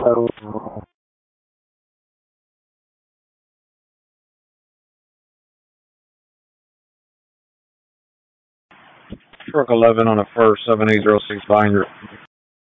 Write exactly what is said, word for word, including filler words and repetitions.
So, truck eleven on a first, seven eight zero six binder.